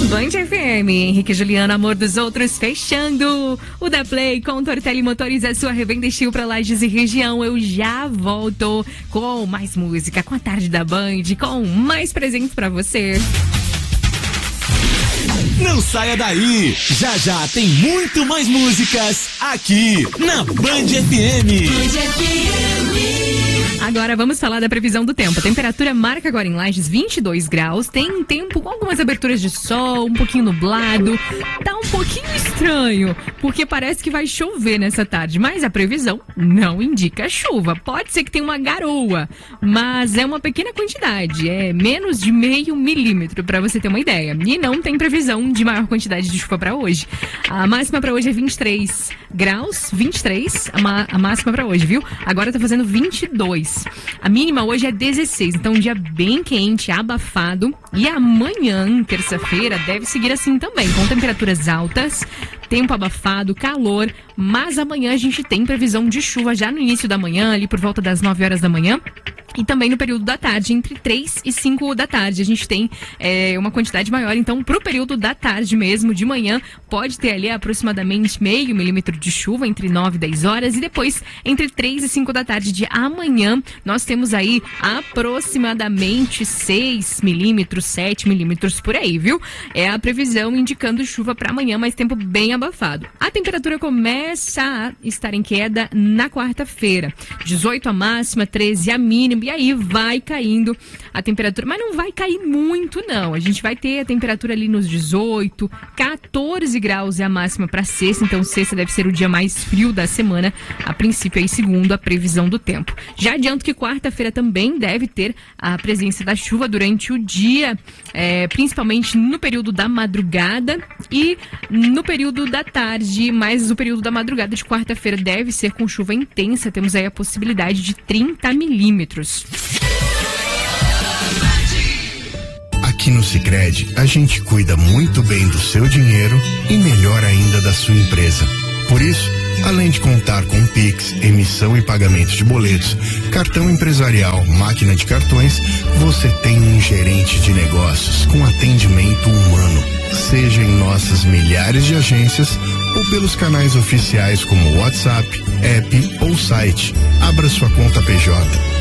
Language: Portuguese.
Band FM, Henrique e Juliana, Amor dos Outros, fechando o Da Play com Tortelli Motores, a sua revenda Estil para Lages e região. Eu já volto com mais música, com a tarde da Band, com mais presentes para você. Não saia daí, já já tem muito mais músicas aqui na Band FM. Agora vamos falar da previsão do tempo. A temperatura marca agora em Lages 22 graus. Tem tempo com algumas aberturas de sol, um pouquinho nublado. Tá um pouquinho estranho, porque parece que vai chover nessa tarde. Mas a previsão não indica chuva. Pode ser que tenha uma garoa, mas é uma pequena quantidade. É menos de meio milímetro, para você ter uma ideia. E não tem previsão de maior quantidade de chuva para hoje. A máxima para hoje é 23 graus. 23 a máxima para hoje, viu? Agora tá fazendo 22. A mínima hoje é 16, então um dia bem quente, abafado. E amanhã, terça-feira, deve seguir assim também, com temperaturas altas, tempo abafado, calor. Mas amanhã a gente tem previsão de chuva já no início da manhã, ali por volta das 9 horas da manhã. E também no período da tarde, entre 3 e 5 da tarde. A gente tem uma quantidade maior, então pro período da tarde mesmo, de manhã, pode ter ali aproximadamente meio milímetro de chuva, entre 9 e 10 horas. E depois, entre 3 e 5 da tarde de amanhã, nós temos aí aproximadamente 6 milímetros, 7 milímetros por aí, viu? É a previsão indicando chuva para amanhã, mas tempo bem abafado. A temperatura começa a estar em queda na quarta-feira. 18 a máxima, 13 a mínima. E aí vai caindo a temperatura, mas não vai cair muito não, a gente vai ter a temperatura ali nos 18, 14 graus é a máxima para sexta, então sexta deve ser o dia mais frio da semana, a princípio aí segundo a previsão do tempo. Já adianto que quarta-feira também deve ter a presença da chuva durante o dia, principalmente no período da madrugada e no período da tarde, mas o período da madrugada de quarta-feira deve ser com chuva intensa, temos aí a possibilidade de 30 milímetros. Aqui no Sicredi, a gente cuida muito bem do seu dinheiro e melhor ainda da sua empresa. Por isso, além de contar com Pix, emissão e pagamento de boletos, cartão empresarial, máquina de cartões, você tem um gerente de negócios com atendimento humano, seja em nossas milhares de agências ou pelos canais oficiais como WhatsApp, app ou site. Abra sua conta PJ.